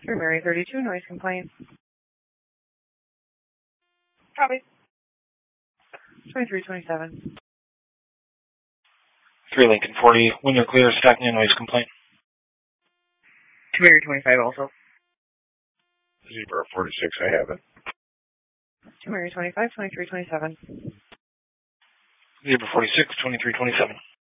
For Mary 32, noise complaint. Copy. 2327. 3 Lincoln 40, when you're clear, stacking a noise complaint. To Mary 25 also. Zebra 46, I have it. To Mary 25, 2327. Zebra 46, 2327.